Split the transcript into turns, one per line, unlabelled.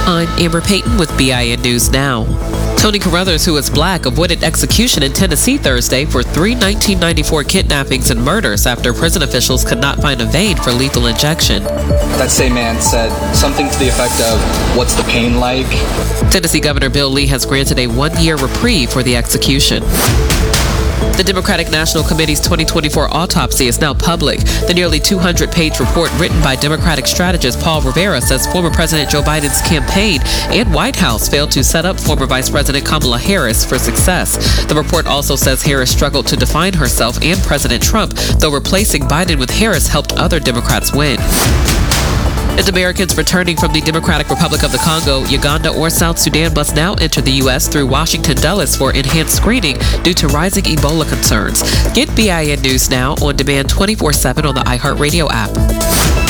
I'm Amber Payton with BIN News Now. Tony Carruthers, who is black, avoided execution in Tennessee Thursday for 3 1994 kidnappings and murders after prison officials could not find a vein for lethal injection.
That same man said something to the effect of, "What's the pain like?"
Tennessee Governor Bill Lee has granted a one-year reprieve for the execution. The Democratic National Committee's 2024 autopsy is now public. The nearly 200-page report written by Democratic strategist Paul Rivera says former President Joe Biden's campaign and White House failed to set up former Vice President Kamala Harris for success. The report also says Harris struggled to define herself and President Trump, though replacing Biden with Harris helped other Democrats win. And Americans returning from the Democratic Republic of the Congo, Uganda, or South Sudan must now enter the U.S. through Washington Dulles for enhanced screening due to rising Ebola concerns. Get BIN News Now on demand 24/7 on the iHeartRadio app.